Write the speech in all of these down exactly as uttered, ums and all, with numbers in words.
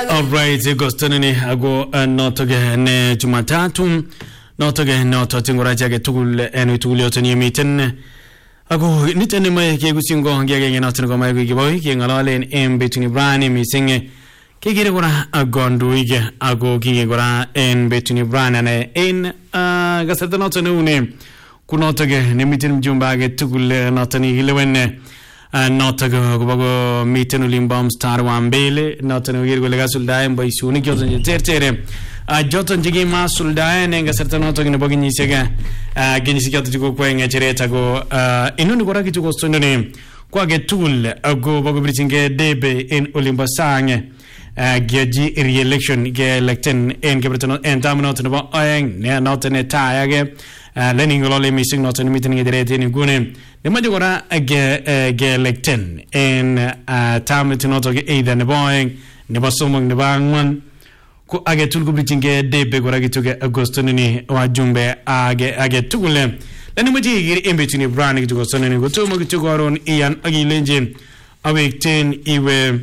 Alright, gostonini ago notoge ne Jumatatu notoge noto tingora jage tugul enu tugul yotoni miten ago nitene mai ke gusingo ngege noto ngo mai gi boy ke ngalalen em betuni brani misinge ke gire gora agondu ige ago gi gora en betuni brani ne en gasata noto ne une kunotoge ne miten mjumba ge tugul noto ni hilwenne notago gogo miten ulimbam star wambele notan ugir golega suldae mbaisuni kyoto tertere a joton jigi ma suldae nenga certa noto ne bogi nisega a gini sikyato jiko kwenga chereta go inuni gora kitu go stondone kwa getul go bogo britinge debe en ulimba sange geji re-election ge electen en gebreton en tamnot no ayeng ne notan ta ge learning lole missing notan meeting ederete ni gune ne majora ge ge electen en tamit noto ge either ne boyeng ne basomong ne bangwan ko age tulgu britinge debe gora gituge agosto ni wajumbe age age tugule lani maji giri embetuni brand gitugo sonani go to mo gitugoron iyan agi lenjen awekten iwe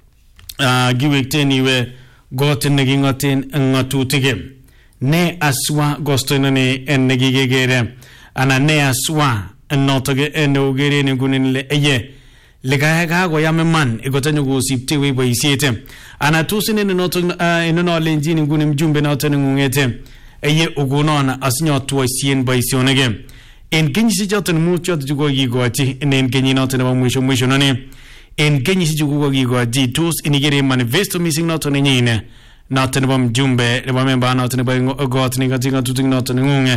Uh, giwekten iwe goten negi ngoten ngatutige ne aswa gostona ne ennegi gegere ana ne aswa notoge enogere ne gunile eye lega ga go yame man igotanyo go sipte we boisiete ana tusine ne noto uh, enono lenjini ngunim mjumbe noto ngungete eye ugunona asinyo to sien boisionege en kenyisi joten mucho tugo gigoti en kenyi noto ne mwisho mwisho none en kenyi si jugu gi go di tus inigere manifesto missing not on nyine not on bom jumbe le bamemba not on bango got ni gatinga tuting not on ngunge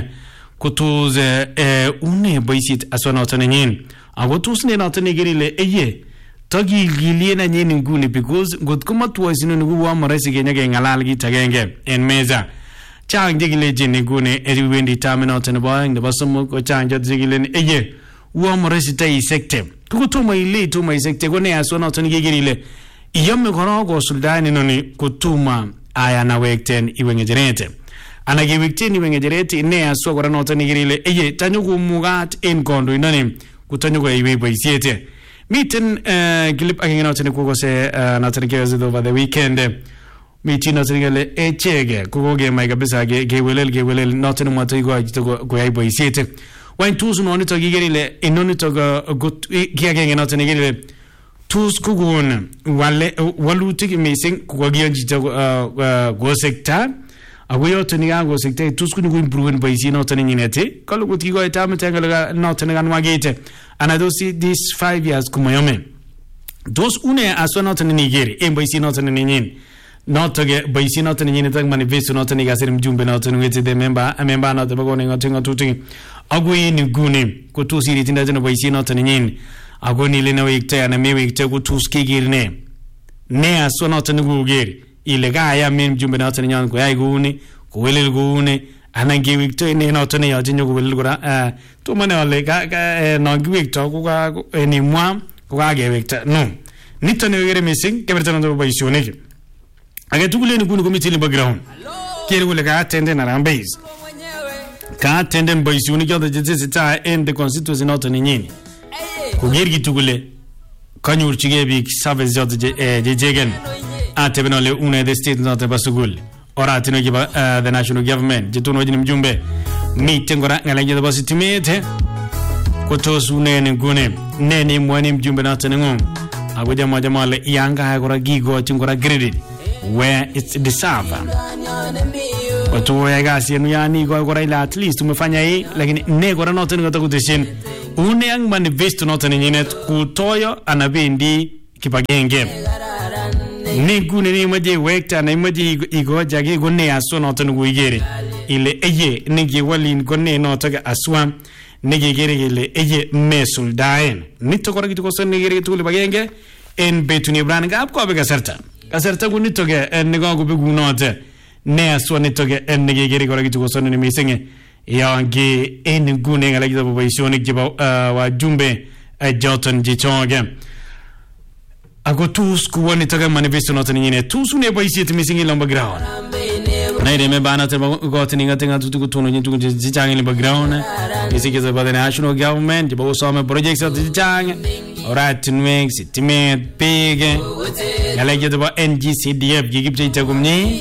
kutuze eh une boisit aso not on nyine agotus ne not on gerile eye togi gilie na nyine nguni because god kuma tuwa sinu nguwa maresi genya ge ngalal gi tagenge en meza chang jigile jini ngune eri wendi tame not on boy the basomo ko chang jigile eye uwa maresi tai secte kutuma ile tuma isekte gone aso na toni gegerile iyome kono go suldani noni kutuma aya na wekten iwengejerete ana gewekten iwengejerete ne aso gora no toni gegerile eye tanyugo mugat en kondo inani kutanyugo iwe boisiete miten clip agena toni ko se na toni geze over the weekend miti na toni gele echege ko ge mai kabisa ge gewelel gewelel no toni mata go ajito go ai boisiete when tools no to gigerile inoni to gut giage no to gigerile tools kugun wale waluti missing kugogianji to go sector agoyo to ni go sector tools kunu improve by si no to nyinete kalu guti go etame tangala no to ngan magete and I do see this five years kumoyome those une aso no to nigeri em by si no to nyin not to get by si no to nyinete manifesto no to ni gasir mjumbe no to ngete de member a member no to go ngatinga tuting agui ni gune kutusiri tinda tena boisi no tanin agoni le na wekte na me wekte kutuski girne ne aso no tanu geri ile ga ya men jumbe no tanin ko ay gune ko welel gune anangi wekte ne no tane ya jinyo ko welel gura eh to mane ole ga ga no wekte ko ga ni mwa ko ga ge wekte no ni tane gere missing keberta no boisi oneke age tugule ni gune ko mitili background kere wele ga tende na rambase ka tenden boisuni kyoto jitsi ta en the constituency not ni nyini ko gergi tugule kanyur chigebi service jot je jegen atebenole une the state not basugul ora tino giba the national government jituno jini mjumbe mitengora ngalaje the basitimete ko to sunene gune nene mwani mjumbe not ni ngum agoja moja male yanga ha gora gigo chingora credit where it's deserve watu ya sienu yani go gora ila at least umefanya hii lakini ne gora note ngata kutishin une yang manifesto note nyinet kutoyo anabendi kipagenge ni gune ni maje wekta na maje igoja ge gone aso note nguyere ile eye nigi walin gone note ga aswa nigi gere ile eye mesul daen nito gora gitu kosen nigi tuli bagenge en betuni brand ga ko be gaserta gaserta gunito ge en go be gunote ne aswani toge ennege geri gora gitu gosono ni misenge yangi en gune ngala gitu boisoni jiba wa jumbe joton jichonge ago tus kuwani toge manifesto notani nyine tusu ne boisiet misenge lamba ground na ide me bana te gotini ngatenga tutu kutono nyintu jichange lamba ground misenge za bada national government jiba osome projects at jichange oratinwek, sitimet, beek, ng'alek chebo N G C D F kikipcheita komye.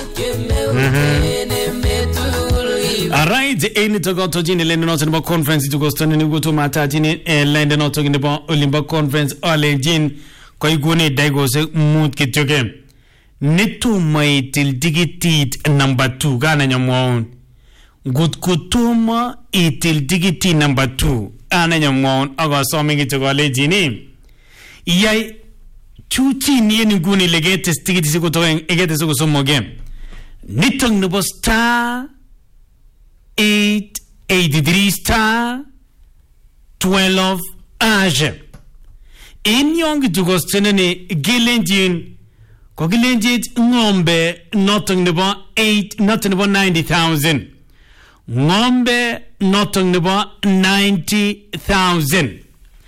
Alright, en nito kotojini lende noto nebo conference ito kostoni ni kutu matatini lende noto nebo olimbo conference olenjin kwa igune daigose mood kityoke. Nitu maitil digitit number two gana nyamwaun. Gut kutuma itil digiti number two ana nyamwaun aga somi kityoke olenjini. Iyai chuchi niye nguni legete digiti siku toeng egete siku sumoge. Nitong nebo star eight eighty-three star twelve aje. In yong tukostene gilenjin ko gilenjit ngombe notong nebo eight notong nebo ninety thousand. Ngombe notong nebo ninety thousand.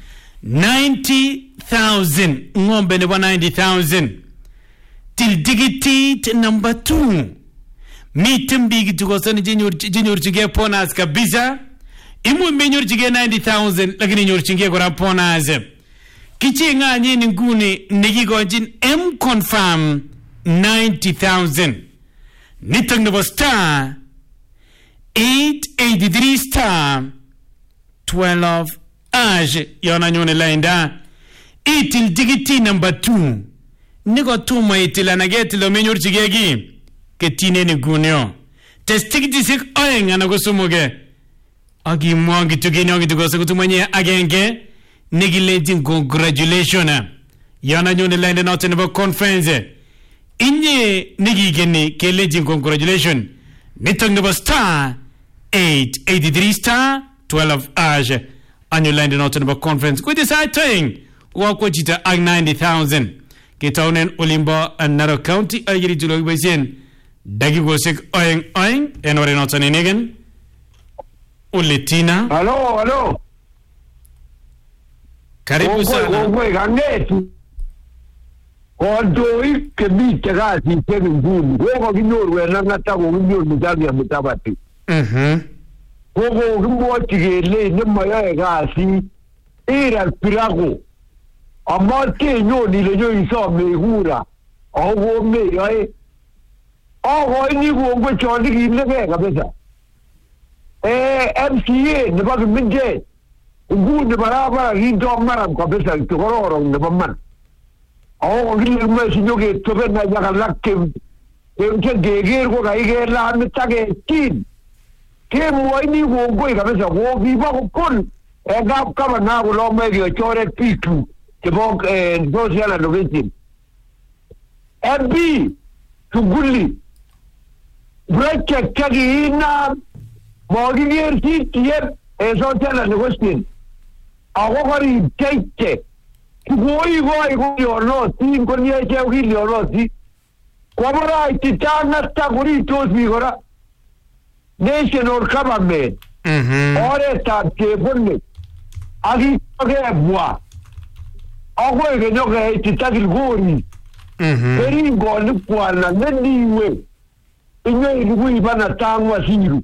ninety thousand ngombe nebo ninety thousand. Till digiti number two. Mitim bigi tukosani jinur chige ponas kabisa. Imu menyor chige ninety thousand lakini nyor chige kora ponas. Kichi nga nyini nguni nigigojin M confirm ninety thousand. Nitang nebo star eight eighty-three star twelve aje yona nyone lainda. Itil digiti number two. Nigo tuma itila nageti lo menyor chige gi. Ketine ni gunyo testigiti sik oenga na gosumoge agi mwangi tugeni agi tugosa kutumanye agenge negilejin congratulations yana nyone lende note nebo conference inye negigeni kelejin congratulations nitong nebo star eight eighty-three star twelve aje anyo lende note nebo conference with this thing wako jita ag ninety thousand ketaunen olimbo Narok County agiri tulogi baisen Dagi gosek oeng oeng en ore noton inegen Uletina. Hello, hello. Karibu sana. Ogwe gangetu. Kodoi kebite gasi tegi nguni. Woko kinyorwe na ngatago kinyor mutabi ya mutabati. Mhm. Woko kimbo chigele nema ya gasi ira pirago. Amate nyoni le nyo iso megura. Ogo me yae. Oh, ini gua cakap gini ke, kabisa. Eh, M C A, lepas tu menjadi, gua ni berapa hidup maram kabisa itu kalau orang lepas mana. Oh, gini macam ni ke, tu pun nak jaga laki, macam geger gua kaya geger lah, macam ke kin. Ke mua ini gua gua kabisa, gua biar gua pun, eh, gap kapan nak gua lama dia coret pitu, sebab eh, sosial ada macam. M B, tu guli. Break kagi ina mogi gerti tiap esote la negostin. Ako kari teite. Kugoi goi goi orlo tin koni eche ugi orlo ti. Kwabara ititana takuri tosbi gora. National government. Mhm. Ore tabke bonne. Agi toge bua. Ako ege nyoge ititakil gori. Mhm. Eri goli puana nediwe. Inyo ilugu ibana tangwa siru.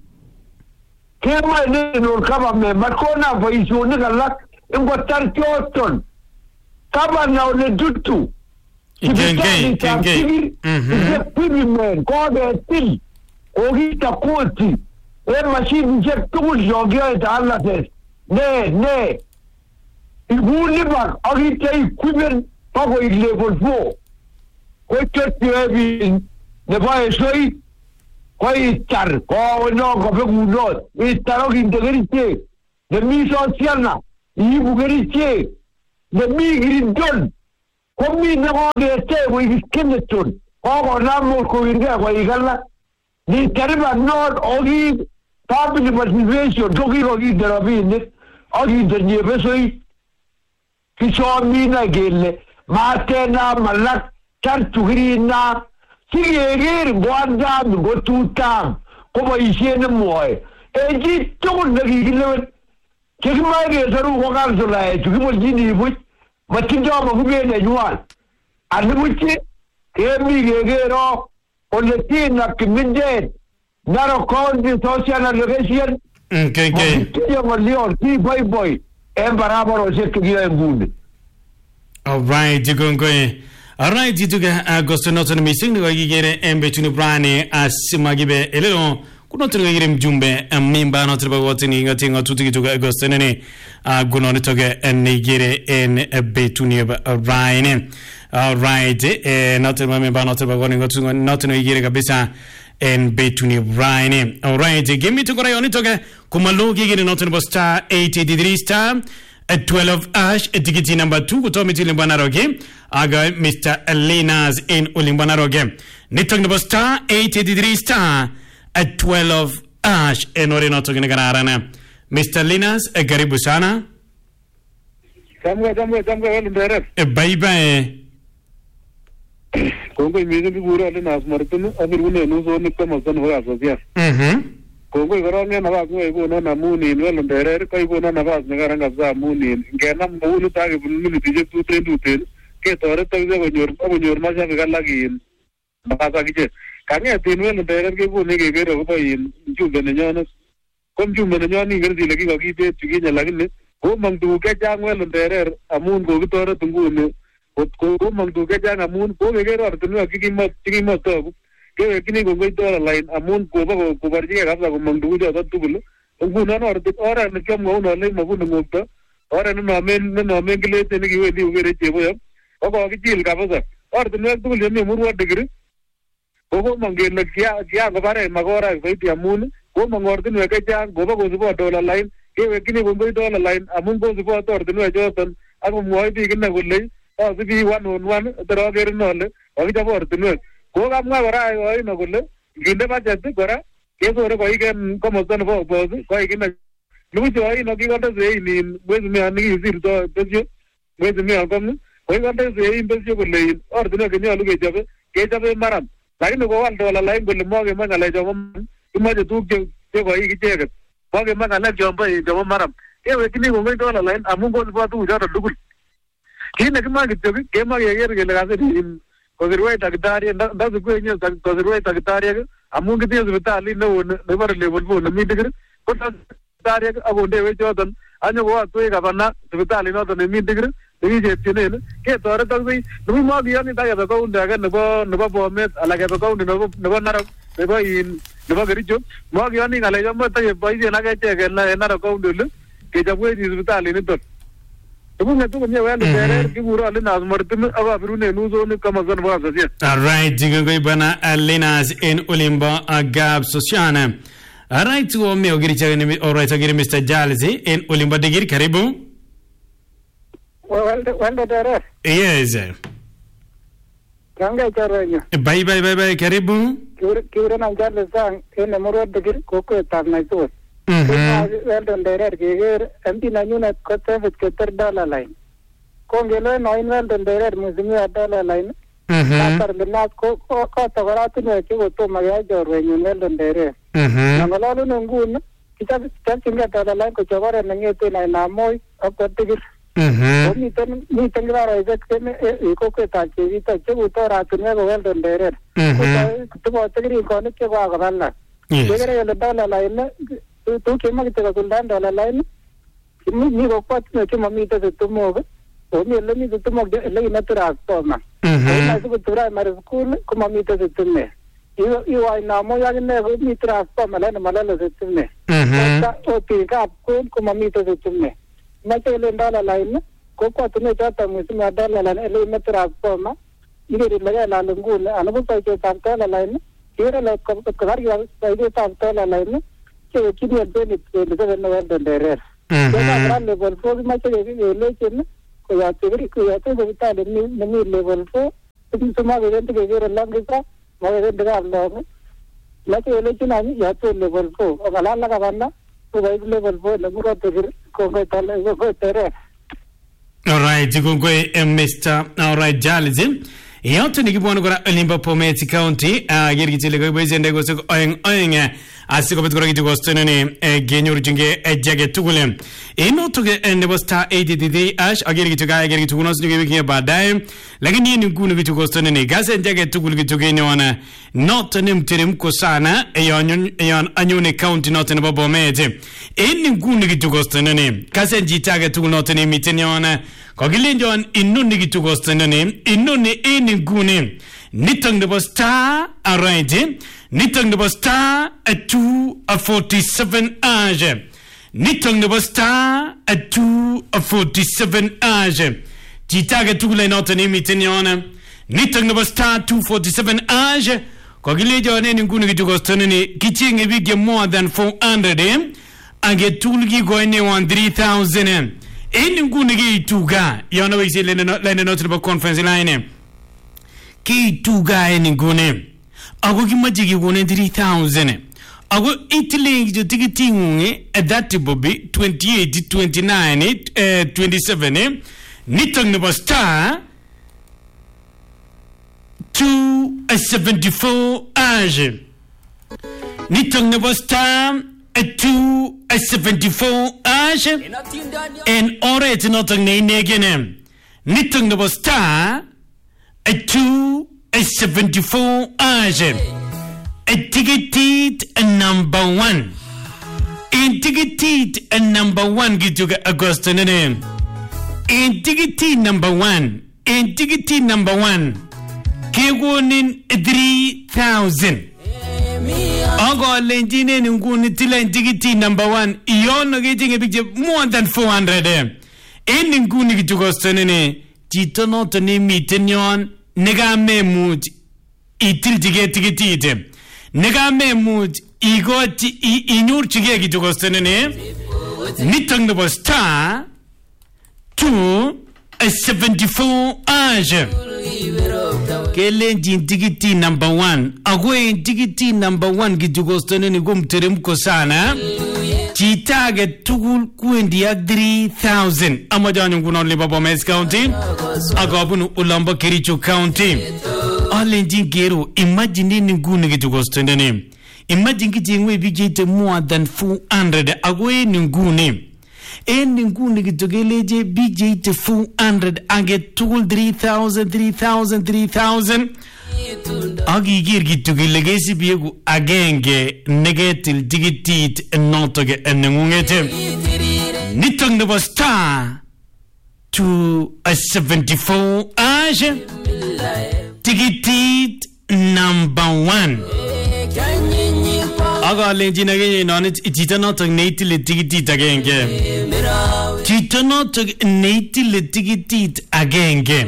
Kema ene norkaba me makona vaisu ne galak ingo tarkyoton. Kaba na ole dutu. Genge genge. Mhm. Ije pimen ko de til. Ogi ta koti. E machine je tu jogia ta alla tes. Ne ne. Iguli ba ogi te pimen pago level four. Ko tebi ne ba esoi Koi tar, ko no ko pe guno, istaro ki integrite, de mi socialna, i bugeriche, de mi grindon, ko mi na ko de te wo iskeneton, ko ko na mo ko inga ko igalla, ni tarba not ogi public motivation, dogi ogi derabine, ogi de nyebesoi, ki so mi na gelle, matena malak, tar tugrina, Sigerir guarda go tutam como hicieron moe. Eji todo lo que quieren. Que más que eso no jugar sola. Tú que por allí ni pues, mas que yo me voy a ayudar. Ando mucho que mi guerrero o le tiene que me dé. Narok County social allocation. Okay, okay. Yo me leo, sí, boy boy. En parabolo se que quiere en bunde. Alright, jikongwe. Alright, jituga Agosto noto missing ni wagigere embe tuni brani asimagibe elelo kuno tuni wagigere mjumbe mimba noto bagote ni ngati ngatuti jituga Agosto nene guno nitoge nigere en betuni brani. Alright, eh noto mimba noto bagote ngatu noto wagigere kabisa en betuni brani. Alright, give me to go on nitoge kumalo gigere noto bo star eight eighty-three star at twelve ash tikiti number two kutomi tilimbana roge aga Mister Lenas in ulimbana roge nitok number star eight eighty-three star at twelve ash enore noto gine gararana Mister Lenas karibu sana samwe samwe samwe wale ndere bye bye kongo imize bigura Lenas martunu abirune nuzo nikama sana wa asocia mhm kongo igoronge na bagwe ibono na muni nwelo ndere ko ibono na bagwe ngaranga za muni ngena mulu tage buluni tije tu tendu ten ke tore tagze gonyor gonyor ma ja galagin basa kije kange tinwelo ndere ke bune ke gero ko yin jumbe ne nyono kom jumbe ne nyoni ngerdi legi ko kite tuginya lagine ko mangdu ke jangwelo ndere amun ko tore tungune ko ko mangdu ke jang amun ko ke gero artunu kikimo kikimo to ke kini ko goito line amun ko ba ko barji ka ko mangdu jo to tugul nguna no ordi ora ne kam ngono le magun ngopta ora no men no men gele te ne ki wedi ugere chebo yo ko ko kijil ka basa ordi ne tugul ne murwa digri ko ko mangel kya kya ko bare magora goiti amun ko mangordi ne ka ja go ba ko zubo dollar line ke kini ko goito line amun ko zubo to ordi ne jo tan ako moy bi gna golle o bi one on one dro ger no le o bi jabo ordi ne ko kamwa kora ay no golle ginde ba jatti kora keso re koi ken como son bo bo koi kin lu jo ay no ki konta se ni mwezi me ani sir to pesio mwezi me akon koi konta se in pesio golle ordine ke nyalu ke jabe ke jabe maram lakini ko wal dola lain golle mo ke mangala jo mo je tu ke ke koi ki che mo ke mangala jo ba jo maram ke we kini ko ngai dola lain amun ko ba tu jo dugul kine ke ma ke ke ma ye ger ke la se Kozirwai takitari nda zikwe nyo kozirwai takitari amun kiti hospitali no ne bar level fo mi digre ko takitari ago ndewe jodan anyo ko atwe gabana hospitali no to ne mi digre ni je tine ke tore to bi ni mo bi ani ta ga ko ndaga ne bo ne bo met ala ga ko ne bo ne bo naro ne bo in ne bo garijo mo bi ani ngale jam ta ye bai je na ga che ga na naro ko ndul ke jabwe di hospitali ni to Alright, jigo bana Lenas in Ulimba Agab Sociana. Alright, to me ogiri alright ogiri Mister Jalzi in Ulimba Digiri karibu. Well, well, well, yes. Kanga charonya. Bye bye bye bye karibu. Kiura na Jalzi sang in Muro Digiri koko tar na so. Mhm. Well done there geger empty na nyuna kota with keter dollar line. Kongelo no in well done there muzimi dollar line. Mhm. After the last ko ko ko tawaratu ne ko to magya jor when well done there. Mhm. Nangalo nungun kita kita singa dollar line ko chawara nangete na na moy apatigir. Mhm. Omi ten ni tengra raizat ke me eko ke ta ke vita che utaratu ne well done there. Mhm. Ko to atigir ko ne ke wa galla. Gegere le dollar line tu ke ma kita kundan dollar line ni ni ko pat ne ke mami te tu mo o mi le mi tu mo le ina tra ko ma na su tura mar school ko mami te tu me io io ai na mo ya ne ko mi tra ko ma le ma le tu me ta o ti ka ko ko mami te tu me na te le dollar line ko ko tu ne ta ta mu su ma dollar line le ina tra ko ma ire le la le ngul anu pa ke ta dollar line ire le ko ko har ya sai de ta dollar line che kidi adeni le de no wel dere ya grande level fo ma che le chen ko ya te ko ya te de ta de ni ni level fo tin suma de gente que quiere la ngita ma de de hablo la che le chen ani ya te level fo o gala la gabana ko vai level fo le muro te ko ko ta le ko tere. All right, jigo go Mister All right, Jalzi. Yote nikibwana kwa Ulimba Pometi County, uh, giri kitile kwa bwezi ndego siko oing oing asikobit kora kitugostononi genyorchinge ejage tugul enotoge nebo star eight eight three ash agere kituga agere kitugunos nyuge baadaye lakini ni ngunu kitugostononi gase ejage tugul kitugenyona not nemteremko sana eyon eyon anyone county not nebo Bomet en ngunu kitugostononi gase jitage tugul not nemiten yona kogilenjon inuni kitugostononi inuni en ngunu nitong nebo star alright nitong nebo star two forty-seven age nitong nebo star two forty-seven age jitage tugule noto ni miteniona nitong nebo star two forty-seven age kogilejo ne ngunu kitugostononi kichenge bige more than four hundred age tulgi goine one three thousand en ngunu gituga yona wisi lene lene noto nebo conference line kituga en ngunu ago kimaji gigone three thousand ago itile jo tikiti ngunge that bobi twenty-eight twenty-nine twenty-seven nitong nebo star two seventy-four age nitong nebo star two seventy-four age en oret notong ne negene nitong nebo star two seventy-four age a ticketed number one in ticketed number one gituga Augusto nene in ticketed number one in ticketed number one kegonin three thousand ago lenjine nguni tila ticketed number one iyono gejinge bije more than four hundred in nguni gituga Augusto nene chito noto ni mitenyon nega memuj itil jige tigitite nega memuj igoti inyur jige kitugostonene nitong nebo star two seventy-four age kelenjin tigiti number one agwe tigiti number one kitugostonene gumteremko sana chitage tugul kwendi ya three thousand amajanyo nguno liba Bomet County agabunu ulamba Kericho County alenjin gero imagine ni ngunu kitugostendene imagine kijingwe bijete more than four hundred agwe ni ngune en ngunu kitugeleje bijete four hundred age tugul three thousand three thousand three thousand agi gir gitugelegesi biegu agenge negative digitit notoge enngungete nitong nebo star two seventy-four age digitit number one aga lenjina ge non chito notok neitile digitit agenge chito notok neitile digitit agenge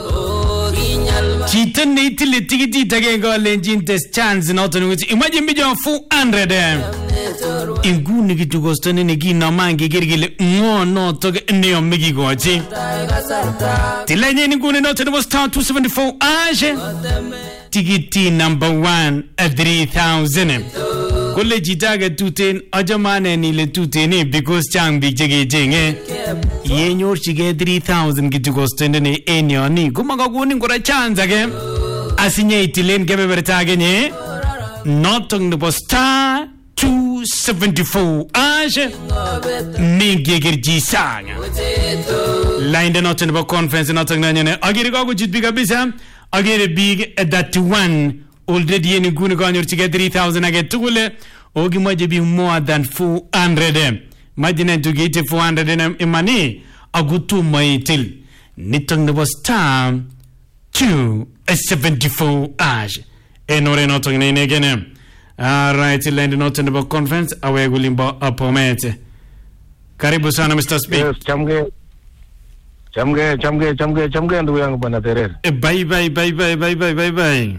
chito neitile tikitit agenge alenjin test chance noto nuti imagine bijo four hundred inguni kitugostonene kinamange gergile ngo noto ne omigi gochi tilenye nguni noto nebo star two seventy-four age tikiti number one at three thousand kole jitage tuten ajamane ni le tutene because chang bi jege jenge yenyor chige three thousand kitugostendene enyoni kumaga kuni ngora chance age asinye itilen kebeberta genye notong nebo star two seventy-four age mingegerji sanga line notong nebo conference notong nanyene agiri go kujit bi kabisa agiri big that one already yeni guni ganyor chige three thousand age tugule ogi moje bi more than four hundred imagine to get four hundred in money agutu maitil nitong nebo star two seventy-four age enore notong ne negene alright land notong nebo conference awe gulimba apomete karibu sana Mister Speak. Yes, chamge chamge chamge chamge chamge ndugu yangu bwana Terere. Bye bye bye bye bye bye bye bye.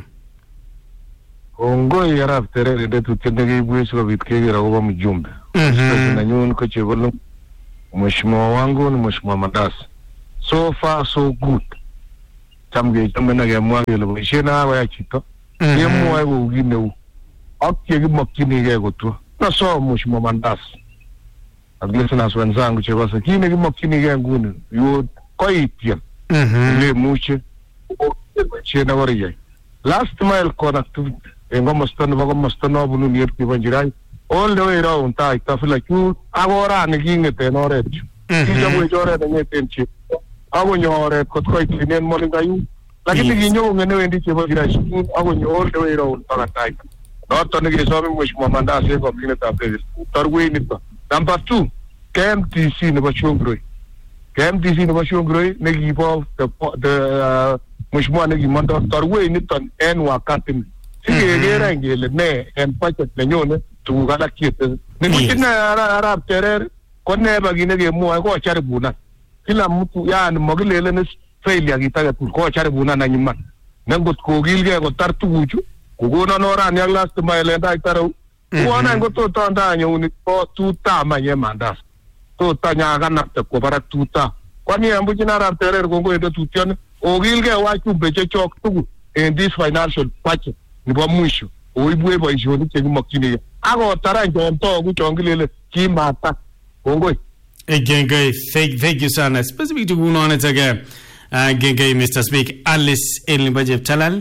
Ongo yara Terere de tutendege bweso bitkegera kuba mjumbe. Mhm. Na nyun ko chebolo mheshimiwa wangu ni mheshimiwa Mandasi. So far so good. Chamge chambe na ya mwange lo shena wa chito. Yemu wa ugine u. Akye gimakini ge gotu. Na so mheshimiwa Mandasi. Aglesa na wenzangu chebasa kine gimakini ge nguni. Yo koitia. Mhm. Le muche. Chena wariye. Last mile connectivity. Engo mastano bago mastano bunu niyet ki banjirai all the way around tai tafila chu agora ni gingeten oret kijabu jore ne tenchi agonyo oret kot koit tinen molingayu lakini ginyo ngene wendi chebo girashi agonyo all the way around tai not only is all which Mamanda say community affairs tarwe nito number two K M T C ne bachungro K M T C ne bachungro ne gibo the the mushmo ne gimondo tarwe nito en wakati sige gera ngele ne en pacha nyone tu gala kiete ne kutina arab terer konne bagine ge mu ko chare buna kila mtu yani mogilele ne failure gitaga ko chare buna na nyima nangot ko gilge ko tartu buju kugona nora ni last mile ndai taro kuona ngoto tonda nyuni ko tuta manye mandas to tanya kana ko bara tuta kwani ambuji na rap terer ko ngo tutian o gilge wa chumbe chok tu in this financial package ni bo mwisho o ibwe bo joni che makini ago taranjo nto ku chongilele ki mata kongo Gengay, thank, thank you, son. Specific to go on it again. Gengay, Mister Speak, Alice in Bajeb Talal.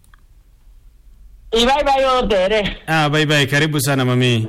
Bye bye, tere. Ah, bye bye, karibu sana mami.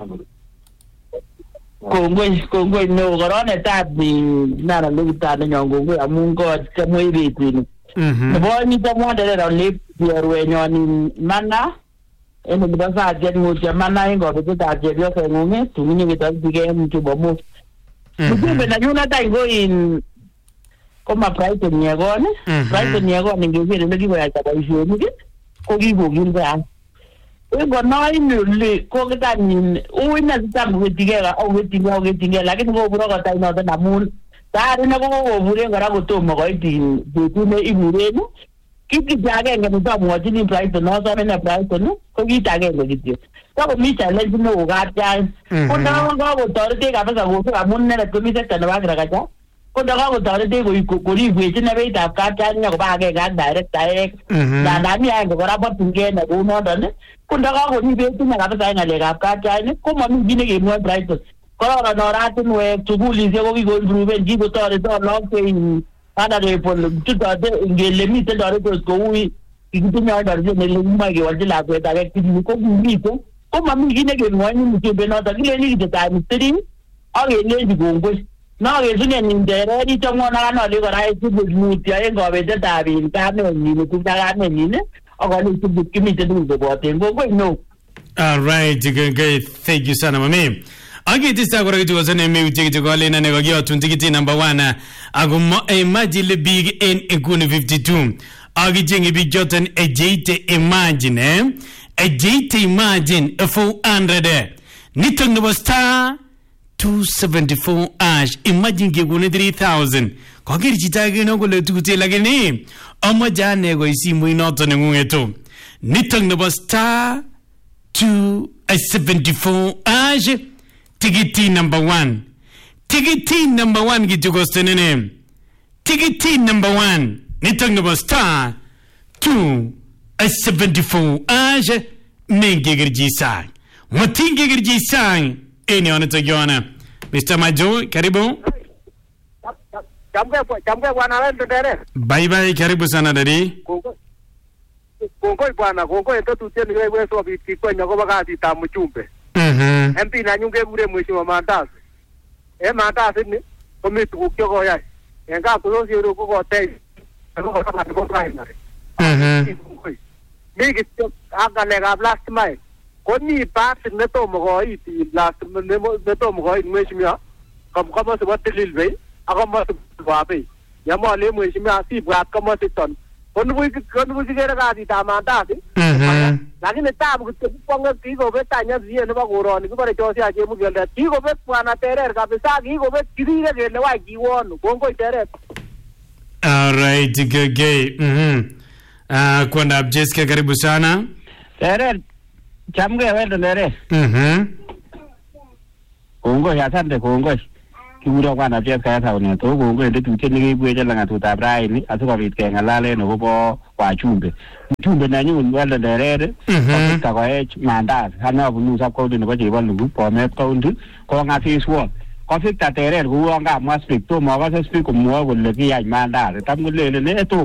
Kongwe, kongwe, no, corona tap the Nara Luta, the young Gongwe, among God, come away between. The boy needs someone that are live here when you're in Mana. And the Basa get with your Mana and got to that Jeff and moment to mean with us began to move. When I do not go in. Come up right in Yagon, right in Yagon, and give it a little bit of a show. Kogi Gogin there. We got nine Kogan in Uwin time with together, or with together, together, like it go over a time of the Namun. That in a go over Garago Mogoiti, the two may even keep the dragon and the top watching in price, the north and a price, no? Kogi again with you. So, Mister, let you know that time. Put down go authority, I was a woman, a moon and a committed and a ragaja. Put down authority, we could wait in a way to have cat and a bag and direct direct. Nanami and the Rabba to get a woman on it. Put down when you wait in another time, a leg of cat and come on, give me more prices. Corona or Atin way to bully, we go through and give authority on long saying, other day for the limited articles go. You can not understand my lab with directly to come on, begin again one to be not a the time sitting. All a lady go. Now, isn't it in there? Any someone are not legalized to move the end of it that in Tamil, you to that minute, or going to be committed to the water and go away. No. All right, thank you, son of me. I get this agora to was a name we take to go in and never get to ticket number one. I go imagine the big N Ekuni fifty-two. I get a big Jotan a jate imagine, eh? A jate imagine a four hundred. Niton no star. two seventy-four ash imagine ke gune three thousand ko ke ditage no go le tuti la ke ne o mo jane go isimu inoto ne ngweto nitong no star two seventy-four ash ticket number one ticket number one gitu go stenene ticket number one nitong no star two seventy-four ash menge gerji sang motinge gerji sang Any on it again, Mister Majo, Karibu. Bye bye, Karibu Sana Daddy. Congo Bana, Congo, and to tell you where so be people in Yogati Tamuchumpe. M P Nanyuke Mushima Mantas. E Mantas in it, commit to Yogoya, and got to those you go take a go primary. Make it Agalega last mile. Koni part neto mogoi last neto mogoi mweshimia kam kama se watilil be akama se wabe yamo le mweshimia si brat kama se ton kon bu kon bu sigera ga di tamanda ti lakini tabu kuponga kigo be tanya zie ne bagoro ni ko recho si aje mu gelde kigo be pana terer ka be sa kigo be kidire gele wa kiwon gongo terer. All right, gay mhm ah kwenda Jessica karibu sana terer Chamge wewe ndere. Mhm. Kongo ya sante kongo. Kiura kwana pia kaya sauna to kongo ndio tuteni kibwe jala ngatuta brai ni asuka bitke ngalale no bo kwa chumbe. Chumbe na nyu wala ndere. Mhm. Ka kwa h mandas. Hana bunu sa ko ni ko je ban lu po me ko ndu ko ngati swo. Ko fik ta tere ku nga mo speak to mo ga speak ko mo go le ki ya mandas. Ta mu le le ne to mo.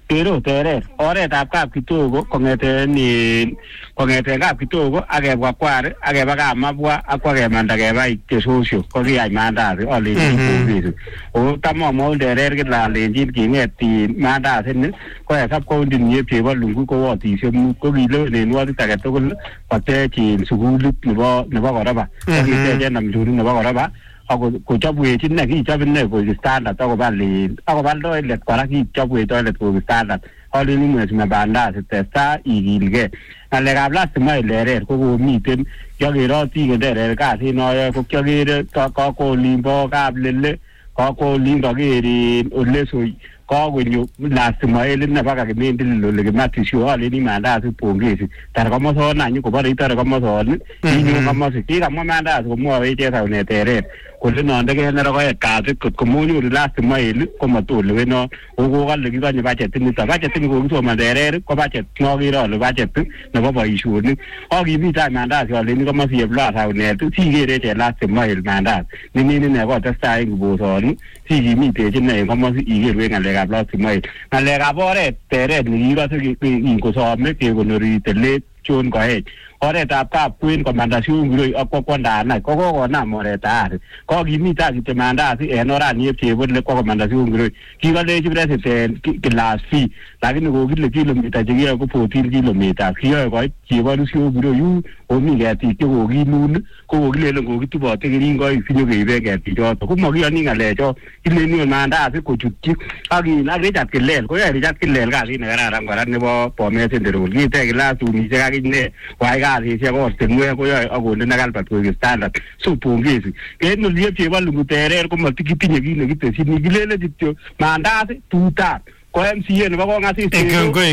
Pero terer oretab kap Kitogo kongete ni kongete kap Kitogo akebwa kware akeba kamabwa akwa kemanda keba kesosio ko kiyai mandazi alenjin kongesi o tamamo terer kila alenjin kingeti mandazi ni ko hesab ko ndin yepchebo lungu ko wotisio ko kilo nenwoti age tugul patechin sugulit nebo nebo koraba kiteje namjuri nebo koraba ako kochobwechin ne kichobin ne ko standard ako bali ako baldo ile kora kichobwe toilet ko standard oli ni mwe bandazi testa igilge ngalekab lastima ilerer ko komiten yogeroti gederer kasi noyo ko kyogere ko ko limbo kablele ko ko limbo geri oleso ko wenyo lastima ele na baka kemendi lolo ke matisho ale ni mandazi pongezi tar kama so na nyu ko bari tar kama so ni ni kama se kira mo mandazi ko mo we je sa ne terer ko le no ndege na ko ka ko ko mo nyu lastima ele ko matole we no o ko ga le ki ga ni budget ni ta budget ni ko so mandarer ko budget no giro le budget na ba ba ishu ni o gi bi ta mandazi ale ni kama si bla sa ne tu si gere je lastima ele mandazi ni ni ne ko ta sai ko so ni si gi mi te je ne kama si igere we ngale ga bla mai ngale ga bore tere ni ga se ki ko so me ke ko no ri tele chon ko he ore ta pa kuin ko manda siu ngiro ko ko nda na ko ko na more ta ko gi mi ta ki te manda si en ora ni che bo le ko manda siu ngiro ki ga le ji president ki la si la ki no gi le kilomita ji ga ko fourteen kilomita ki ga ko ki ba lu siu ngiro yu o mi ga ti ko gi nun ko gi le ngo gi tu bo te gi ngo i finyo ge be ga ti jo ko mo gi ni ga le jo ki le ni manda si ko chu ki a gi na re ja ki le ko ya re ja ki le ga ri ne ga ra ngara ne bo po me se de ro gi te la tu ni ga gi ne wa ga ri se ko te nwe ko ya a go ne na gal pa ko standard so pongezi ke no li che ba lu terer ko ma ti ki ni gi ne gi te si ni gi le le di manda si tuta ko M C N ba ko ngasi se ko ko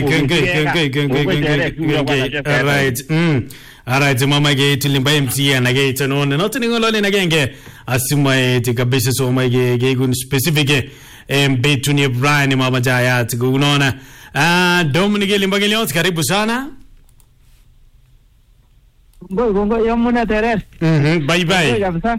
ko ko ko right mm alright mama ge tilimba M C N na ge tano ne not ni ngolo ne genge asima ti kabisa so ma ge ge gun specific em betuni Brian mama jaya ti unaona ah Dominic Limba leo karibu sana Ngo ngo yamuna terer. Mhm bye bye.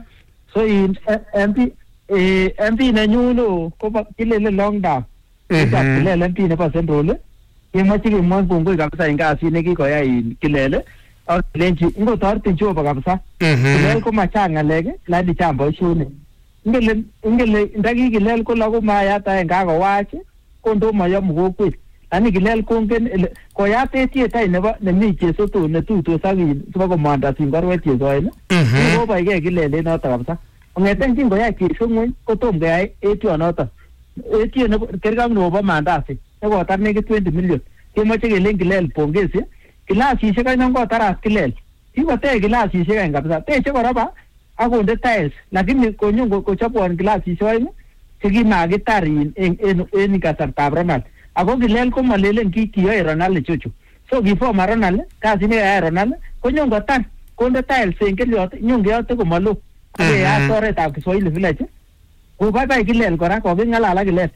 So in M P eh M P na nyuno ko ba kilele long down. Ka kilele M P na pa central. Ye ma chi mo bongo kabisa inga asine ki ko ya in kilele. Or lenji ngo tar tin jo ba kabisa. Mhm. Kilele ko ma changa lege la di chambo shune. Ngele ngele ndagi kilele ko lago ma ya ta nga ko wache ko ndo ma ya mu ko ani gilel kongen ko ya te tie tai ne ba ne mi che so to ne tu to sa gi so ko manda sin garwe tie so ne ko ba ge gilele no ta ba nge ten jin go ya ki so ngoi ko tom ge ai e tu no ta e tie ne kergam no ba manda se ne go tar ne ge twenty million ke mo che gilel gilel pongesi kila si se ka no go tar gilel ti ko te gila si se ga ngapsa te che ko ba a go de tiles lakini ko nyungo ko chapo an gila si so ne se gi ma ge tarin en en ni ka tar tabronal ako gilel ko malelen ki ki ay Ronaldo chuchu so before Ronaldo kasi ni ay Ronaldo ko nyongo tan ko nda tiles senke lyot nyongo yote ko malu ade ya tore ta ko soile village ko ba ba gilel ko ra ko be ngala la gilel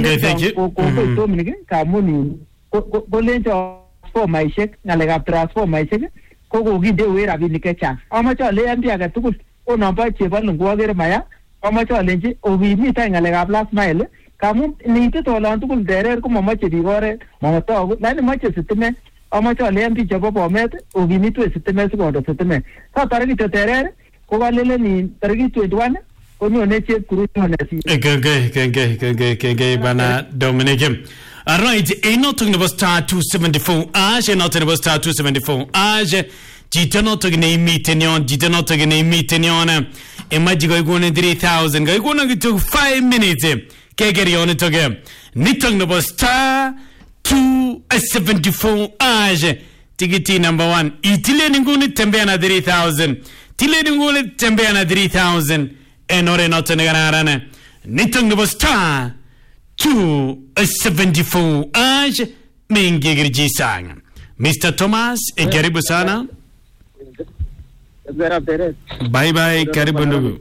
ko ko to minike ka muni ko ko lenjo for my shek ngale ga transfer my shek ko ko gi de we ra bi nike cha ama cho le ambi aga tukul o no ba che ba lungu agere maya ama cho lenji o bi mi ta ngale ga plus mile kamu ni te to lan tukul derer ko mama che digore mama to la ni ma che sisteme ama cho le ambi jabo po met o bi mi tu sisteme ko do sisteme ta targi te derer ko va le ni targi twenty-one ko no ne che kuru no ne si ke ke ke ke ke ke ke bana Dominic. All right, ain't not talking about star two seventy-four age not talking about star two seventy-four age jita not talking a meeting on jita not talking a meeting on e maji go go three thousand go go to five minutes ke geri on to game ni talking about star two seventy-four age tikiti number one itile nguni tembea na three thousand tile nguni tembea na three thousand enore not negarana ni talking about star two seventy-four age mingi girji sang Mister Thomas e karibu sana bye bye karibu ndugu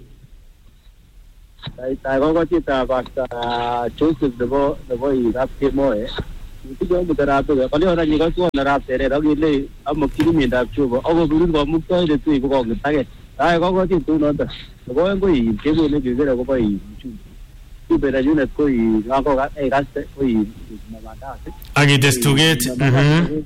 tai gogo chita basta Joseph debo debo i rapke moe ti jo mutara to kali ora ni ko na rap tere ro gi le am kiri mi dap chubo ogo buru go mukto de tu ko ko tage tai gogo chi tu no ta go ngo i ke go ne ge go ba i chu Ibera unit ko i ako ga e gaste ko i mamandasi. Agi testuget. Mhm.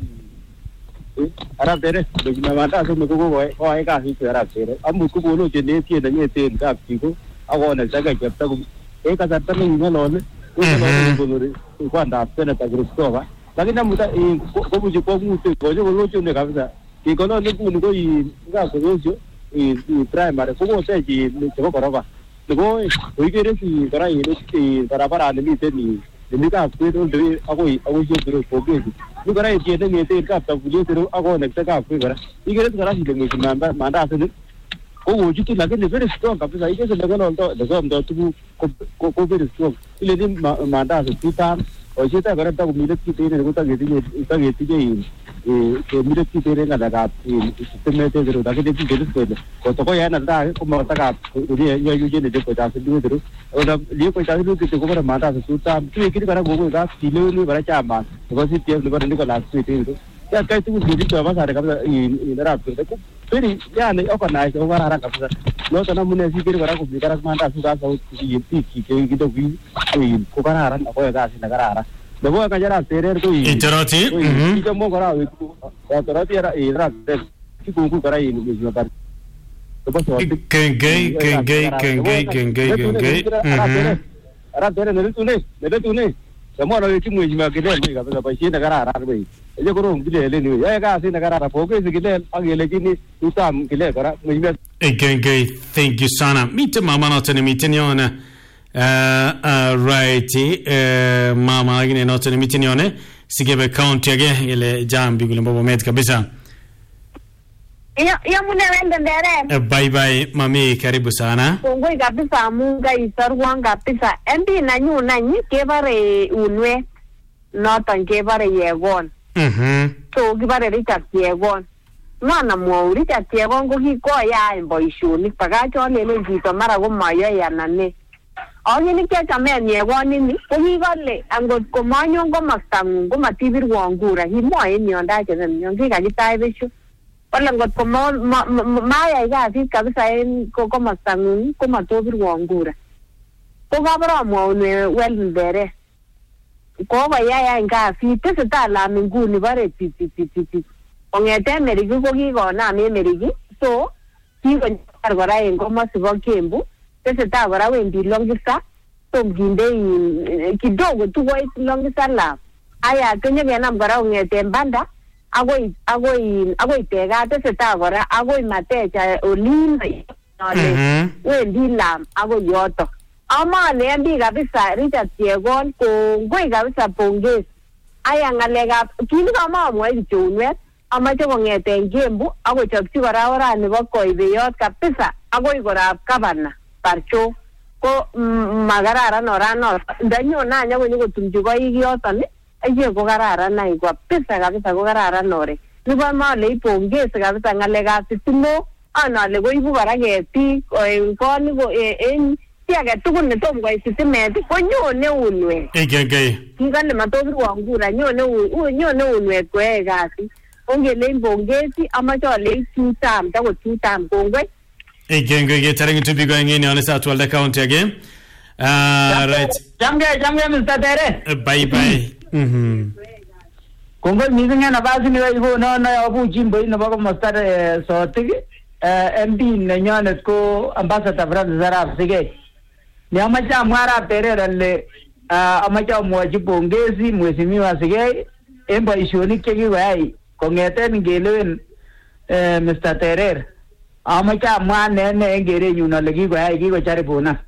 Arab tere de mamandasi me ko ko ko ai ka hi arab tere. Amu ko bolo je ne tie ne te ka ki ko ako na jaga jab tak e ka sarta ne ngalo ne. Ko ko ko ri ko anda pena ta grupo ba. Lagi na muta e ko bu je ko mu te ko je ko lo ne ka bisa. Ki ko no ne ku ko i ga ko lo jo i primary ko ko te ji ne ko ko ba. Luego, hoy que eres y para ir y para para ni te ni ni ka ku do de ako ako je do ko ke ni para ir te ni te ka ta ku je do ako ne ta ka ku gara i ke gara si de ni manda manda se ko wo ji ti la ke ne very strong ka pisa i ke se de no to de so ndo tu ko ko very strong ile ni manda se tu ta o je ta gara ta ku mi de ti te ne ko ta ge ti ta ge ti je e ke mi de ti te ne ga ga sistema te de da ke de ti de ko to ko ya na da ko ma ta ka ye ye ye ne de ko ta se du de o da li ko ta du ke ko bara ma ta su ta ti ke gara go go ga ti le ni bara cha ma ko si ti le bara ni ko la su ti de ya ka tu ni to ba sa de ka i i ra ko ko peri ya ne o ka na ko bara ra ka sa no ta na mu ne si ke bara ko bi gara ma ta su ga sa ti ti ki ke ki do bi ko bara ra ko ga si na gara ra de bo ka jara tere ko i Interoti. Mhm. Ti mo gara ko Interoti era i ra ki ko ko gara i ni bi ba Kengay, kengay, kengay, kengay, kengay. Mhm. Ara tere ne tu ne, ne tu ne. Samo no ti mu jima ke le ga ba shi na gara ra be. Je ko rom gile le ni. Ya ga si na gara ra po ke si gile agele ki ni tu tam gile gara mu jima. Kengay, thank you sana. Mite mama no tene mite niona. Uh, uh, righty, uh, mama agine no tene mite nione. Sigebe county age ile jambi gule bobo med kabisa. Iyo iyo mune wende ndere. Bye bye mami, karibu sana. Kongoi kabisa munga isarwan kabisa. Endi na nyu na nyi kebare unwe. Noton kebare yegon. Mhm. So kebare Richard yegon. Mwana mwa Richard yegon ko ki ko ya boishoni pagacho lele jito mara ko mayo ya nane. Onye ni kya chame yegon ni ko ki gole angot ko manyo ko mastang ko matibir wangura hi mo en yonda chene nyongi ka kitai beshu. Wala ngot ko ma maya ga fi kabisa en ko ko mastangun ko matobir wangura ko gabra mo ne wel bere ko ba ya ya nga fi tese ta la mingu ni bare ti ti ti ti ongete merigi ko gi go na me merigi so ki ko gora en ko masibo kembu tese ta gora wendi longisa to ginde kidogo tu wait longisa la aya kenye gena gora ongete mbanda agoi agoi agoi tega te seta gora agoi matecha olima nole wendi lam agoi yoto ama le ndi kabisa Richard Yegon ko ngoi kabisa pongezi aya ngalega kini kama mwa ichunwe ama choko ngete ngembu agoi chakchi gora ora ne bako ibeyot kabisa agoi gora kabana parcho ko magarara nora no danyo na nya ko nyugo tumju ko igiyoto ni aje ko garara na igwa pesa kabisa ko garara nore niba ma le pongezi kabisa ngalega sitimo ana le go ibu barageti ko ni go en tia ga tukun ne tom go sitimeti ko nyone unwe Egege. ngale matobi wangura nyone u nyone unwe kwe gasi onge le pongezi ama cho le tutam ta go tutam kongwe Egege ge taring to be going in on this actual account again. Uh, right. Jamge jamge Mister Tere. Bye bye. Mhm. Kongo mizinga na basi ni ibo no na abu jimbo ina bako Mister Sotigi M P na nyane ko ambassador Brad Zaraf sige. Ni amacha mwara Tere ralle amacha mwaji pongezi mheshimiwa sige emba ishoni kegi wai kongete ngelewen Mister Tere amacha mwane ne ngere nyuna legi wai gi go chari bona.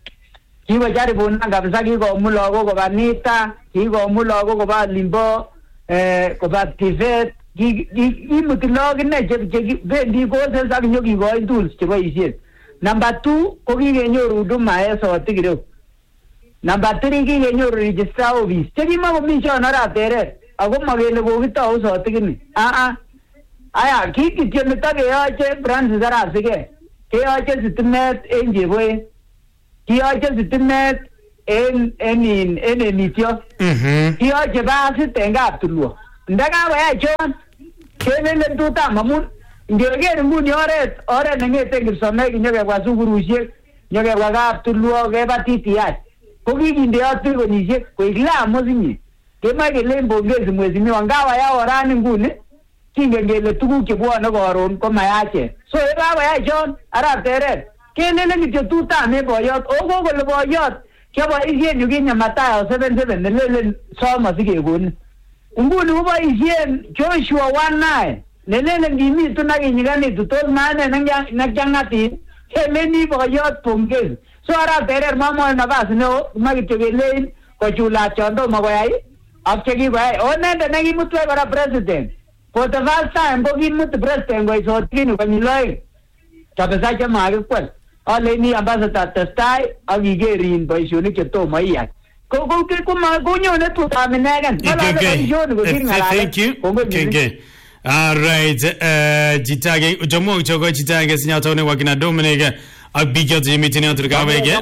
Kiwa jari bona kabisa kiko mulogo ko banita kiko mulogo ko ba limbo eh ko ba tivet ki ki mutlogo ne je je bendi ko se sa nyogi go indul che ko isie number two ko ki genyoru huduma eso tigiro number three ki genyoru register office che ki ma ko mi cho na ra Tere ago magele go kita uso tigini a a aya ki ki je meta ge ya che brand zara sige ke ya che sitmet enje boy Kiaje sitimet en en en emitio. Mhm. Kiaje ba sitenga tuluo. Ndaga wa John. Kene le tuta mamun. Ngege nguni ore ore nengete ngisome kinyoge kwa sugurushie. Nyoge kwa ga tuluo ge batiti ya. kokikindeot bilionishek koik lamo sinye kemae kelen pongezi mheshimiwa ngawa ya orani nguni kingen kele tuguk chebwone koron komayache so yekakoyai chon arap Teret kelele kityo tutame boyot oko kole boyot kiaboisien yukinye Mathayo seven seven nelelen somo sikekoni nguni koboisien Joshua one nine nelelen ngimitu nakinyikanitu tos maane nakiangatit keleni boyot pongezi so arap Teret mamoe nafasi neo makityo kelein kochulat chon tomo koyai ak chekikoyai onende nekimutwech kora president for the first time kokimut president koisotini konyil oeng chobesa chemakikwel aleini ambassador testai ak ikerin boisionik chetomo iyai konyone tutam inegen boisioni kosir ng'alalet. All right, jitage ujomo choko jitage sinyatone wakina Dominic ak bijo jimiti ne otur kawege.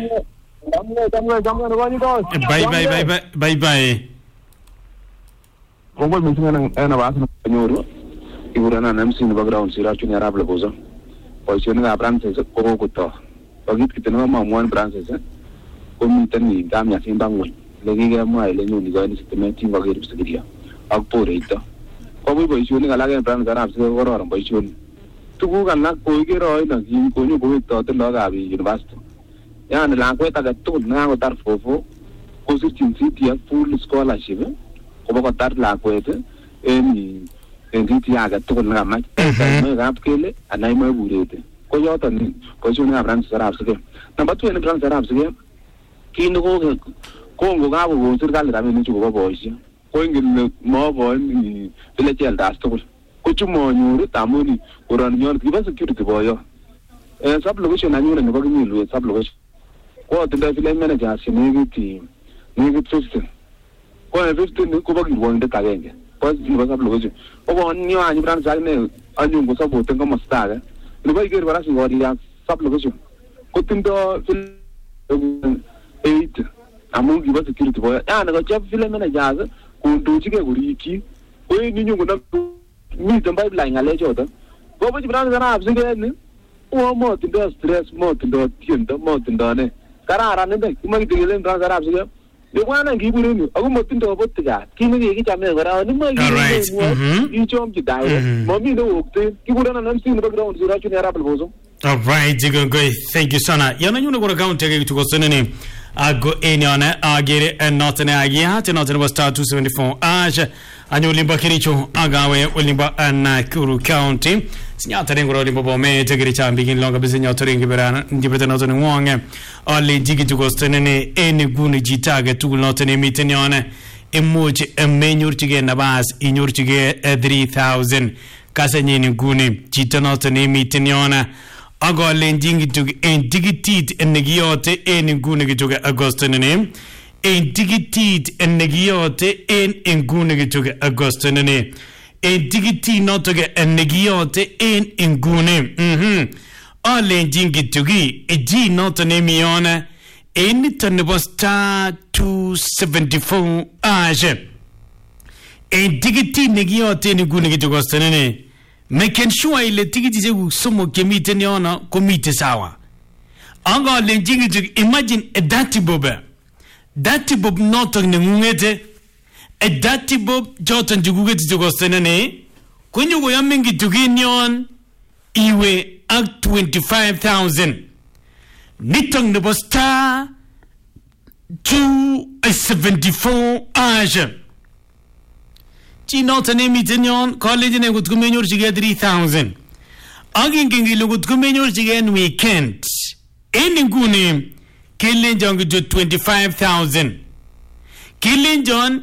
Bye bye bye bye bye bye. Kongol msinga na na basa nyoro. Igurana na msinga background sira chunya rap leboza. Boisioni ga branches ko ko to. Bagit kitena ma mwan branches. Ko mitani gamya simbangwe. Legi ga mo ile nyuni ga ni sistema tinga ga rubsidia. Ak poreita. Ko boisioni ga lagen branches rap sira ko ron boisioni. Tugu kan nak ko igero ina kin ko nyu ko to ten ga bi university. Yani la ko ta ga to na ko tar fofo. Ko sirtin city full scholarship. Ko ko tar la ko ete en en city aga to na ma. Me ga kele anai mo burete. Ko yo to ni ko sunu ga branches rap sira. Number two ni branches rap sira. Kin ko ko ngo ga bo sir ga la mi ni ko boisi. Ko ngil mo bo ni village elders to. Ko chumo nyuru tamoni koran nyor kiba security boyo eh sub location na nyuru ngo gimilu sub location ko tinde file manager sinigiti nigit fifteen ko fifteen ko bagi wonde kagenge ko ni sub location ko nyo anyi bran sagne anyu ngo sabo tengo mastaga ni bai ger bara singori ya sub location ko tindo eight amu kiba security boyo ya ngo chef file manager ko ndochike kuriki ko ni nyungu na mi tambai blank ale chota go bo jibran sana absige ni o mo tindo stress mo tindo tiendo mo tindo ne karara ne de kuma gidigelen bran sana absige de wana ngibure ni agu mo tindo botiga kini gi chame gara ni mo gi i chom ji dai mo mi no okte kibura na namsi ni background zura chuni arab bozo. All right, jigo go, thank you sana yana nyuna go account take to go senene ago enyana agere notene agia te notene was star two seventy-four aja anyo limba kiricho agawe olimba ana Kuru County sinyata ngoro limba bome tegiri chambi kin longa bisinya toringi berana ngibeta notene ngwange ali jigi to go senene eni guni jitage tugul notene mitenyone emoji emenyurtige nabas inyurtige three thousand kasenyini guni jita notene mitenyona ago lenjingi tug en digitit en negiyote en ngune gituge Agosto nene en digitit en negiyote en ngune gituge Agosto nene en digiti notoge en negiyote en ngune mhm a lenjingi tugi e ji notone miona en tonebo star two seventy-four age en digiti negiyote en ngune gituge Agosto nene making sure ile tikiti ze somo kemite ni ona komite sawa anga lenjingi to imagine a dati bob dati bob not on ngete a dati bob jotan jugugeti to gostenene kunyu go yamingi tuginyon iwe ak twenty-five thousand nitong the star two seventy-four age Chino tane mitenyon college ne gut kumenyor chige three thousand agin kingi lugut kumenyor chige weekend eni ngune kilenjon go twenty-five thousand kilenjon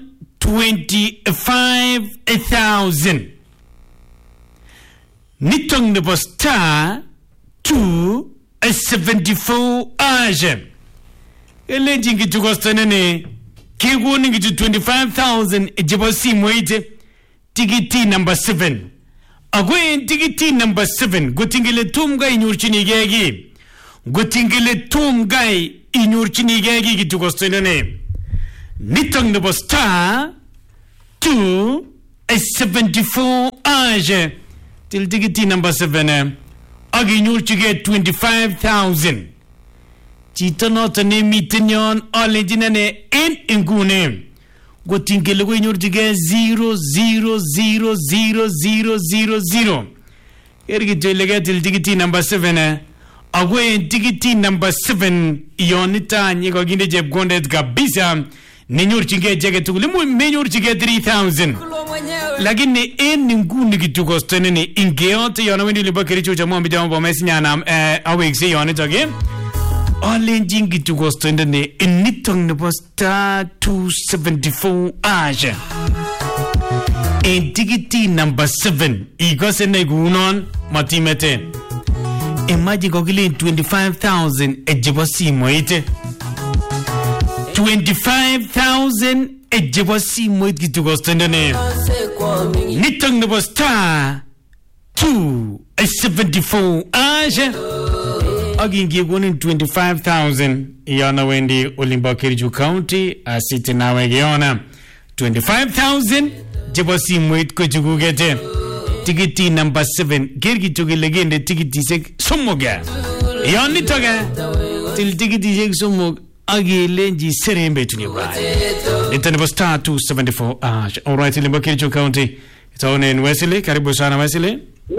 twenty-five thousand nitong ne star two seventy-four age kilenjin ki tukostane ne kiguni ki twenty-five thousand ejebosi moite tikiti number seven agwe tikiti number seven gutingile tumga inyurchini gegi gutingile tumga inyurchini gegi kitukostene nitong nebo star two seventy-four age til tikiti number seven agi inyurchige twenty-five thousand chito noton nemiten yon alenjin ane en inguni gotingele ko inyorchige zero zero zero zero zero zero zero ergitele getil tikiti number seven ako en tikiti number seven yon itanye kokinde chepkondet kabisa nenyorchige jege tugul mu menyorchige three thousand lakini en nguni kitukosteneni ingeyote yon wendi libo kericho cha mwambi jambo mesinyana eh awekse yon itoke alenjin kitukostendeni initong nebo star two seventy-four ash en tikiti number seven ikose ne kunon matimeten imaji kokile twenty-five thousand ejebo simoite twenty-five thousand ejebo simoite kitukostendeni nitong nebo star two seventy-four ash agingi gonin twenty-five thousand yana wendi Olimba Kericho County asiti nawe giona twenty-five thousand jebo simoit ko jugugete tikiti number seven gergi toge legende tikiti sek somoga yani toga til tikiti sek somog agilenji serembe tuliwa itani star two seventy-four ash. All right, Olimba Kericho County itaone in Wesley. Karibu sana Wesley.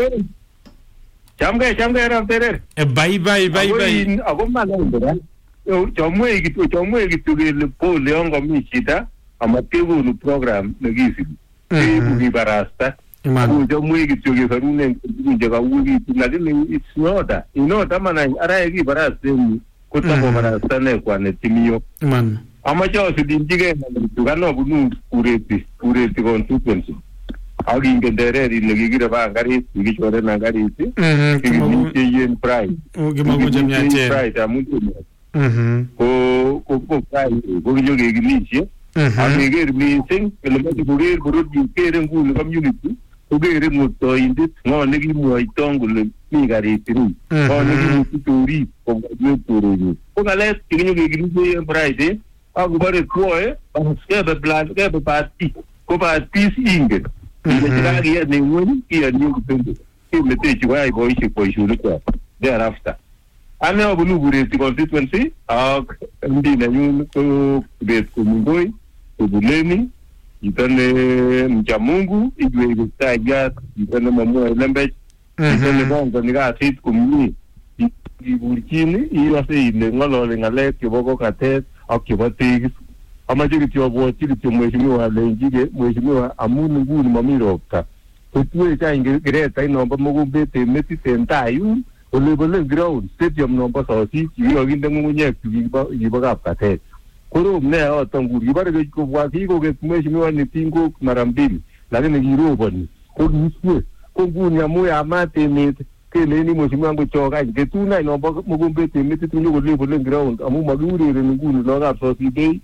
Chamge chamge ramtere. Bye bye bye bye. Ako malambera. Yo chomwe gitu chomwe gitu le pole ongo michita amatevu no program negisi. E bugi barasta. Ku chomwe gitu ge sarune nje ka ugi lakini it's not that. You know tamana ara gi barasta ni kota ko barasta ne kwa ne timio. Man. Amacho sidinjige ngano bunu kureti kureti constituency. Agi ngendere nigigira bangari ngichore nangari iti mhm yen pride gimago jamyate pride amuntu mhm ko ko ko pride ko nyoge gilichi agi ger meeting elemati burir burud kere ngul community ko gere muto indit ngone gi moy tongul ni gari tiri ko ni gi turi ko gi turi ko gale gi nyoge gilichi yen pride agu bare ko e skebe plan skebe party ko party inge Nikiragi ya ni wani iya ni kupende. Hii metechi wa ibo ishi kwa ishulu kwa. Thereafter. Ane wabunu bureti constituency. Aak ndi na yun ko kubet kumungoi. Kubuleni. Itane mchamungu. Igwe igustai gat. Itane mamua ilembech. Itane bonga niga asit kumuni. Iburkini. Iya se ile ngolole ngalet. Kiboko katet. Ak kibatigis. Amajiri tiwabo chiri timweshimiwa lenjige mweshimiwa amuni nguni mamiropta kutwe cha ingireta inomba mugubete meti tentayu olebole ground stadium nomba sosi chiyo ginde mungunye kiba yiba kapate koro mne otanguri barege ko bwaki ko ke mweshimiwa ni tingo mara mbili lakini giroboni ko niswe ko nguni amuya amate met kele ni mweshimiwa ngo choka ngetuna inomba mugubete meti tunyo olebole ground amu maguri re nguni no kapsosi dei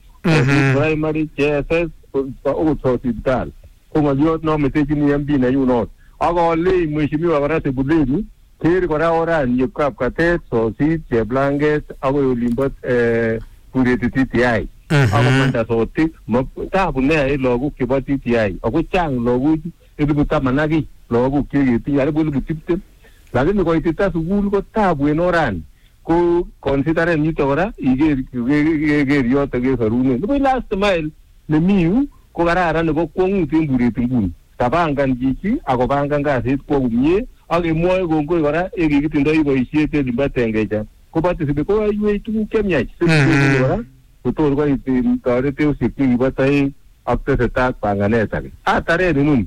primary J S S o hospital como yo no me te ni ambi na you not aga le mweshimiwa barate buleni kiri kora ora ni kap katet so si che blanket ago Olimba eh pureti T T I aga manda so tik ta bunne ai logo ke ba T T I ago chang logo edu buta managi logo ke ti ale bulu butipte lakini ko itita sugul ko ta buenoran ko consider ni tora ige ge ge yo te ge sarune no last mile le miu ko garara ne ko kongu timbure timbun tabangan jiki ako bangan ga sit ko umye age moy go go gara e gi tindo ibo isiete limbatengeja ko bati sibe ko ayu tu kemya sibora ko to ko itin tare te usipi batai apte se tak pangane tare a tare nun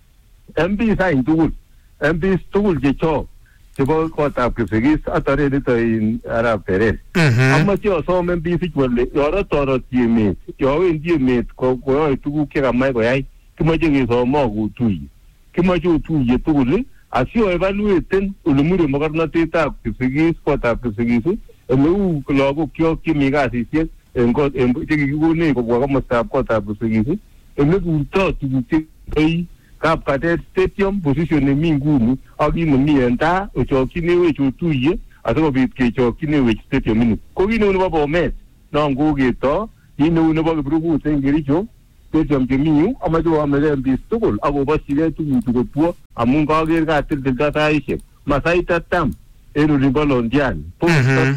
M P sa indul M P stul je cho Sibo kota prefegis atare dito in Arab Perez. Amma tio so men bi fi kwelle yoro toro tieme. Yo indi met ko ko tugu kera mai ko yai. Kima je so mo gu tui. Kima ju tu ye tugule asio evalue ten ulumure magarna teta prefegis kota prefegis. Elu logo kyo kimiga sisi engo je gu ne ko ko mo sta kota prefegis. Elu gu to tugu ti Kap katet stadium position ni mingunu agi no mienta o chokine we chutuye aso bit ke chokine we stadium ni ko gine uno babo met no nguge to ine uno babo brugu tengiricho stadium ke miu amajo amele mbistugol ago basile tu tu po amunga ge ga til data ishe masaita tam ero ribalondian po tam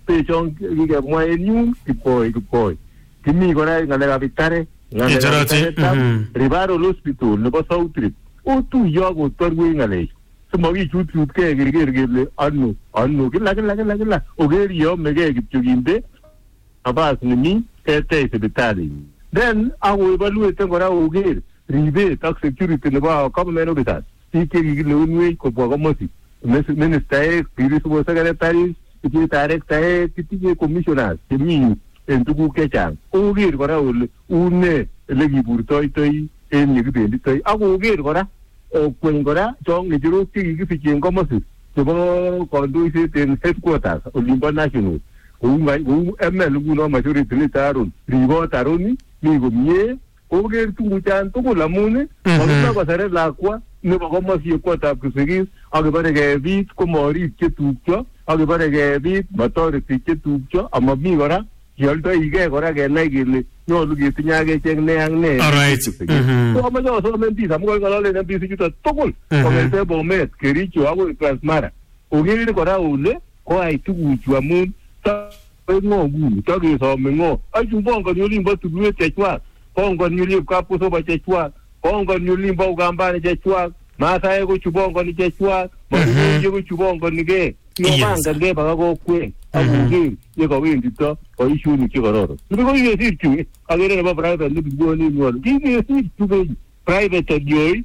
pechon kikemwa en yun kipoi kipoi kimi kora ngalekab itare ngalekab Referral Hospital nebo South Rift otuyo kotorwech ngalechu simakichutchutkei keker kele ano ano kila kila kila kila oker yomegei kityo kinde nafas nemi ketech sipitali then akoevaluate kora oker ribet ak security nebo government officers biik chekikilewenwech kobwa komosi ministaek principal secretaries kitinye directaek kitinye commissioners chemi en tuguk chechang oker kora ole une ele kiburtoitoi en yekibenditoi akoker kora okweny kora chong ng'echerok chekikisich en komosi chebo kandoiset en headquarters olimbo national kou M L nguno majority leader Aaron ribot Aaron mi komie oker tuguchan tugul amun makimwa koseret lakwa nebo komosi kotab Kipsigis akibare kebit komorib chetupcho akibare kebit matoreti chetupcho amami kora kioldoigei kora kenai kele nyolu ketinye akechek ne ak ne. So amache asome mpis amu kaking'ololen mpis chuto tugul kong'ete Bomet, Kericho akoi Transmara. Oker kora ole koyai tuguchu amun ng'o nguni takesome ng'o achu pongoni olimbo tulwet chechwak pongoni olimbo Kapkosoba chechwak pongoni olimbo Ukambani chechwak Masaek kochu pongoni chechwak Makubuye kochu pongonigei nopangangei baka kokwet akoker yekawendito boisionik chekororon. Nibo kikesir chu akere nebo private nekikwonen ng'wonu kikesir chu keny private yoi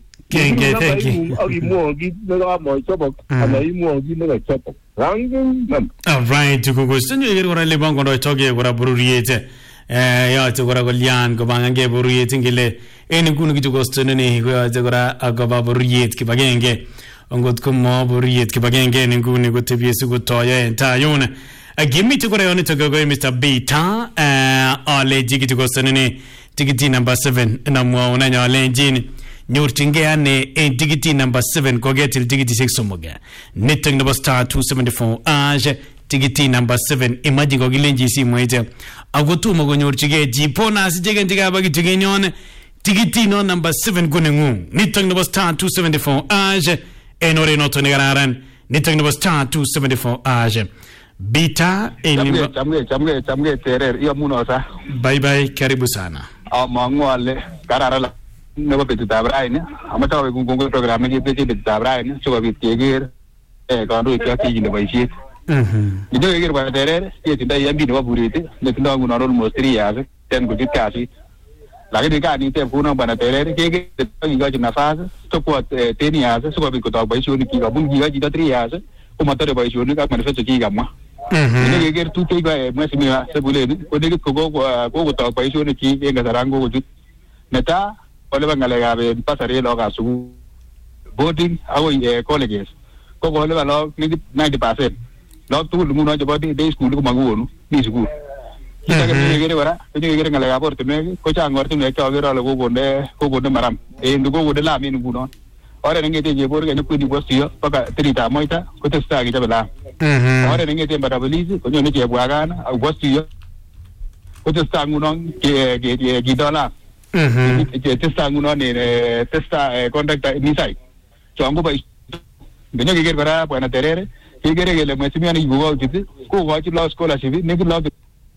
akimwou kit nekamochobok anan imwou kit nekachobok. Alright, kukustenyo iker kora ile bongondoitoke kora bororiet yoche kora kolyan kopangangei bororiet ngele en inguni kichukosteneni koyoche kora akoba bororiet kibagenge angot komo bororiet kibagenge en inguni kotebie sikotoyo en tayun kimite kora yonito koko Mister Beta ale kichukosteneni tikiti number seven namwaun anyo alenjin nyorchingei ane en tikiti number seven koketil tikitisiek somok nitok nebo star two seventy-four ash tikiti number seven imagine kokilenji simoit akotomo konyorchigei chi bonus icheken chekaba kityo kenyon tikiti no number seven ko nengung nitok nebo star two seventy-four ash en oret noto nekararan nitok nebo star two seventy-four ash Bita chamge chamge chamge chamge terer iamuno sa bye bye karibu sana amangu ale kararan nebo betutab raini amache awe kungongo program nekepeche betutab raini sikobit keker eh kandoik ak chi nebo boisiet mhm ndio keker kwa terer ketindoi M P nebo Bureti netindoi nguno almost three years ten kuchut kasit lakini kaniteb kuno bwana terer keker kikochi nafas support ten years sikobit kotok boisionik chik amun kikochi chito three years komatore boisionik ak manifesto chikamwa mhm keker tuguk chekikoe mheshimiwa Sebuleni konekit kokotok boisionik chik en kasaran kokochut netai koleba ngalekab basari lagokab sukul boarding akoi colleges ko koleba lagok ninety percent lagok tugul nguno chebo day school komakonu mi sukul kitake kekere kora kekere ngalekab ortinwek ko chang ortinwek chokere ale kokonde kokonde maram en kokonde lam en nguno oret nengete chebor Kenya kwendi Bosio mpaka tiritab Moita kotesetai kechobe lam oret nengete Mbarapolisi konyone Chebwakana ak Bosio kotesetai nguno kido lam mhm testa nguno ne testa contractor nisai chongo bai ngenyo keker kora bwana Terere kekere kele mheshimiwa ni yuko kiti ko kochi law scholarship ne ki law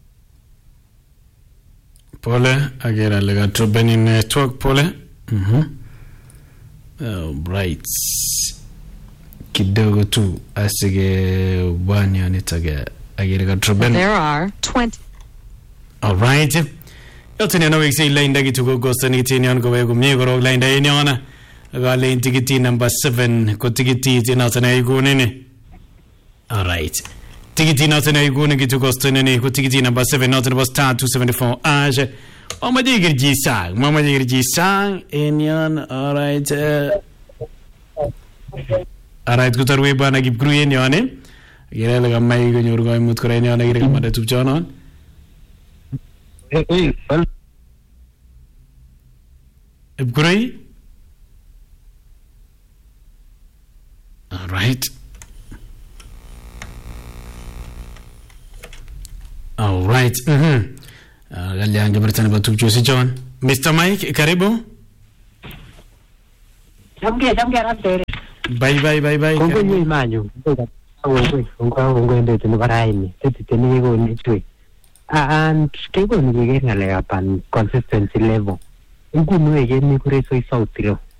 pole agera lega trobeni network pole mhm right kidogo tu asige bwana nitage agera trobeni there are twenty. All right. Yotene no wiksi lainda kituko gostani kitinion ko wego mie korok lainda eniona ga lain tikiti number seven ko tikiti tina tana igunene. All right. Tikiti na tana igune kituko gostani ko tikiti number seven not was star two seventy-four ash. Mama digir jisa, mama digir jisa enion. All right. All right, kutarwe bana gibgru enione. Gira laga mai ko nyorgo imut ko enione gira mada tupchonon. eh well Great. All right. All right. Mhm. Ah, galiange bertani batucho si John. Mister Mike, karibu. Chamke chamke ratere. Bye bye bye bye. Kongo nyi manyu. Kongoi, kongoi, kongoi ndio tunabaraini. Sisi teni yego ni chwe. And kego ni bigger ngale kapan consistency level. Ingunu ege ni kure so isautiro.